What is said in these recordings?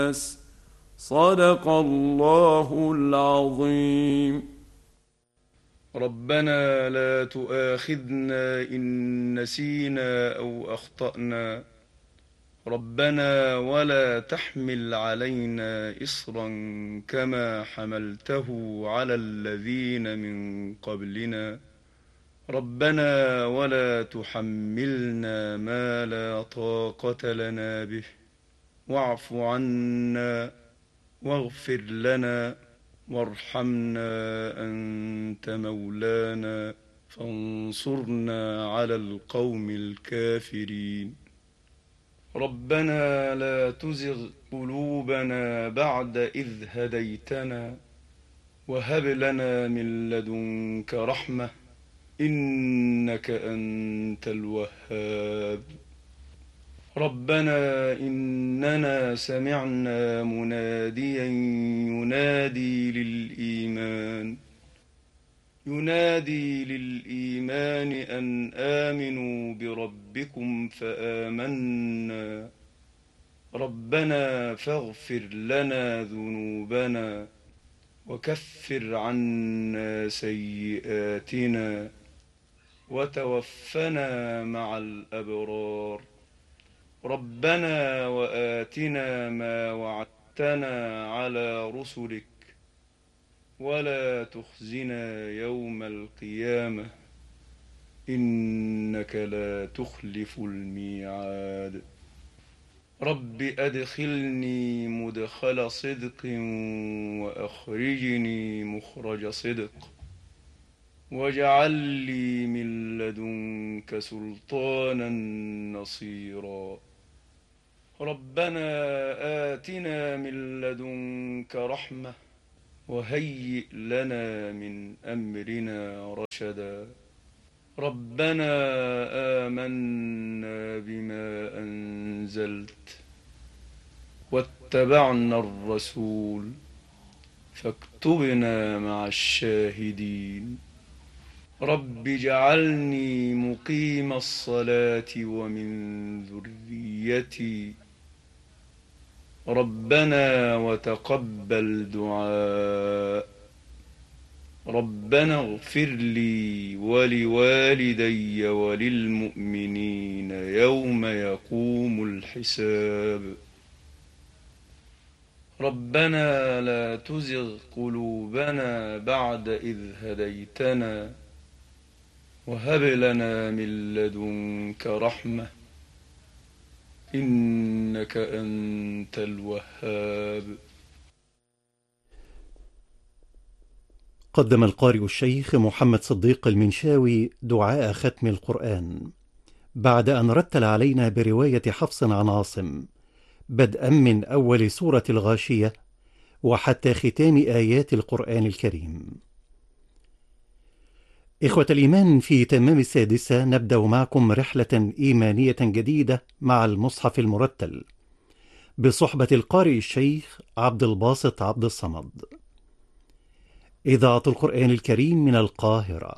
صدق الله العظيم. ربنا لا تؤاخذنا إن نسينا أو أخطأنا. ربنا ولا تحمل علينا إصرا كما حملته على الذين من قبلنا. ربنا ولا تحملنا ما لا طاقة لنا به، واعف عنا واغفر لنا وارحمنا، أنت مولانا فانصرنا على القوم الكافرين. ربنا لا تزغ قلوبنا بعد إذ هديتنا وهب لنا من لدنك رحمة إنك أنت الوهاب. ربنا إننا سمعنا مناديا ينادي للإيمان أن آمنوا بربكم فآمنا. ربنا فاغفر لنا ذنوبنا وكفر عنا سيئاتنا وتوفنا مع الأبرار. ربنا وآتنا ما وعدتنا على رسلك ولا تخزنا يوم القيامة إنك لا تخلف الميعاد. رب أدخلني مدخل صدق وأخرجني مخرج صدق واجعل لي من لدنك سلطانا نصيرا. ربنا آتنا من لدنك رحمة وهيئ لنا من أمرنا رشدا. ربنا آمنا بما أنزلت واتبعنا الرسول فاكتبنا مع الشاهدين. رب اجعلني مقيم الصلاة ومن ذريتي ربنا وتقبل دعاء. ربنا اغفر لي ولوالدي وللمؤمنين يوم يقوم الحساب. ربنا لا تزغ قلوبنا بعد إذ هديتنا وهب لنا من لدنك رحمة إنك أنت الوهاب. قدم القارئ الشيخ محمد صديق المنشاوي دعاء ختم القرآن بعد أن رتل علينا برواية حفص عن عاصم بدءا من أول سورة الغاشية وحتى ختام آيات القرآن الكريم. إخوة الإيمان، في تمام السادسة نبدأ معكم رحلة إيمانية جديدة مع المصحف المرتل بصحبة القارئ الشيخ عبد الباسط عبد الصمد. إذاعة القرآن الكريم من القاهرة.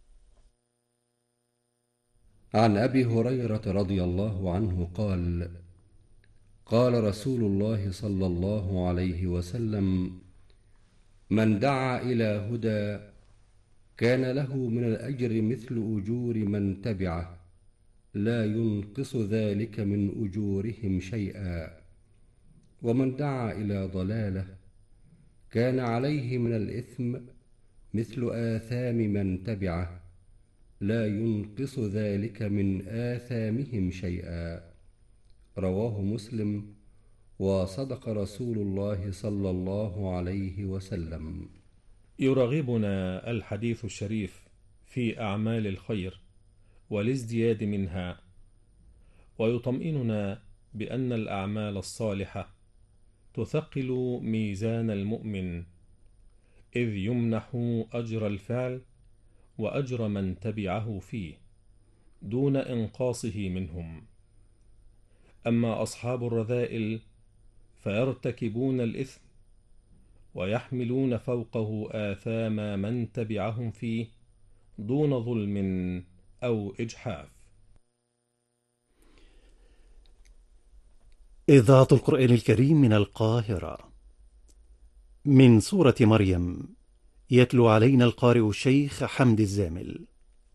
عن أبي هريرة رضي الله عنه قال: قال رسول الله صلى الله عليه وسلم: من دعا إلى هدى كان له من الأجر مثل أجور من تبعه لا ينقص ذلك من أجورهم شيئا، ومن دعا إلى ضلالة كان عليه من الإثم مثل آثام من تبعه لا ينقص ذلك من آثامهم شيئا. رواه مسلم. وصدق رسول الله صلى الله عليه وسلم. يرغبنا الحديث الشريف في أعمال الخير والازدياد منها، ويطمئننا بأن الأعمال الصالحة تثقل ميزان المؤمن، إذ يمنح أجر الفعل وأجر من تبعه فيه دون إنقاصه منهم. أما أصحاب الرذائل فيرتكبون الإثم ويحملون فوقه آثام من تبعهم فيه دون ظلم أو إجحاف. إذاعة القرآن الكريم من القاهرة. من سورة مريم، يتلو علينا القارئ الشيخ حمد الزامل.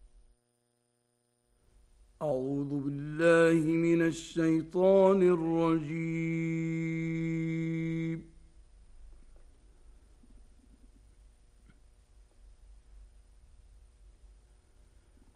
أعوذ بالله من الشيطان الرجيم.